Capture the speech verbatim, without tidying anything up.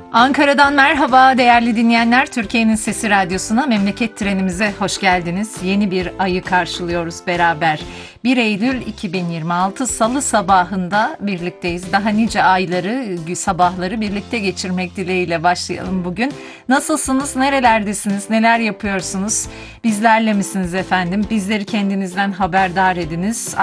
Ankara'dan merhaba değerli dinleyenler. Türkiye'nin Sesi Radyosu'na, memleket trenimize hoş geldiniz. Yeni bir ayı karşılıyoruz beraber. bir Eylül iki bin yirmi altı Salı sabahında birlikteyiz. Daha nice ayları, sabahları birlikte geçirmek dileğiyle başlayalım bugün. Nasılsınız, nerelerdesiniz, neler yapıyorsunuz? Bizlerle misiniz efendim? Bizleri kendinizden haberdar ediniz.